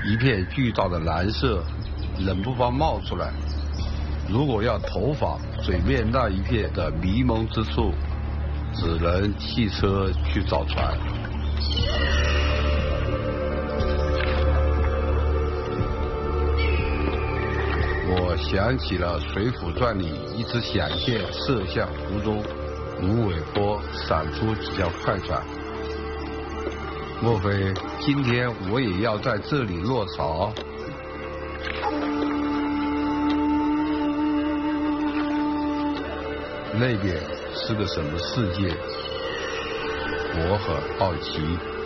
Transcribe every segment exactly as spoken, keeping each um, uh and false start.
一片巨大的蓝色冷不防冒出来。如果要投访水面那一片的迷蒙之处，只能汽车去找船。我想起了《水浒传》里一支响线射向湖中，芦苇坡闪出几条快船。莫非今天我也要在这里落潮？那边是个什么世界？我很好奇。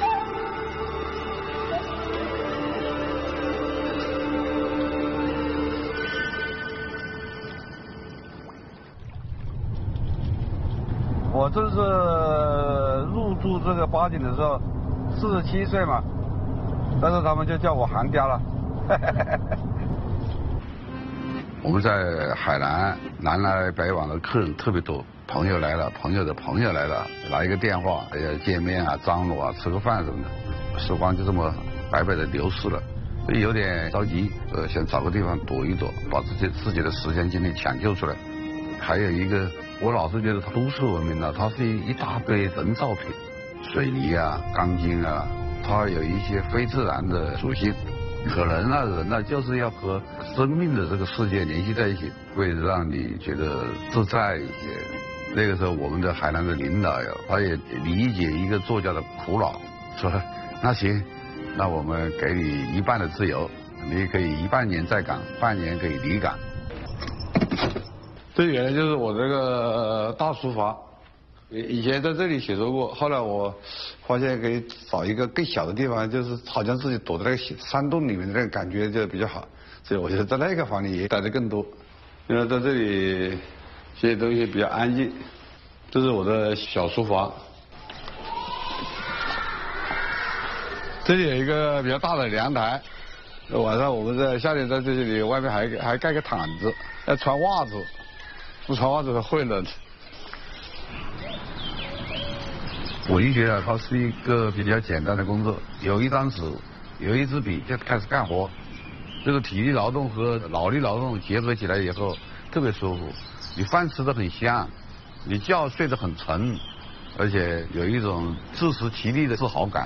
我这是入住这个八景的时候，四十七岁嘛，但是他们就叫我韩家了。 我们在海南南来北往的客人特别多，朋友来了，朋友的朋友来了，来一个电话要见面啊、张罗啊、吃个饭什么的，时光就这么白白的流逝了，所以有点着急，呃，想找个地方躲一躲，把自己自己的时间精力抢救出来。还有一个，我老是觉得都市文明呢，它是一大堆人造品，水泥啊、钢筋啊，它有一些非自然的属性。可能啊，人呢就是要和生命的这个世界联系在一起，会让你觉得自在一些。那个时候，我们的海南的领导呀，他也理解一个作家的苦恼，说那行，那我们给你一半的自由，你可以一半年在岗，半年可以离岗。这原来就是我这个大书房，以前在这里写作过，后来我发现可以找一个更小的地方，就是好像自己躲在那个山洞里面的那个感觉就比较好，所以我就在那个房里也待得更多。因为在这里写东西比较安静。这是我的小书房，这里有一个比较大的阳台，晚上我们在夏天在这里外面还还盖个毯子，要穿袜子，不穿袜子会冷。我就觉得它是一个比较简单的工作，有一张纸，有一支笔就开始干活。这个体力劳动和脑力劳动结合起来以后，特别舒服。你饭吃得很香，你觉睡得很沉，而且有一种自食其力的自豪感。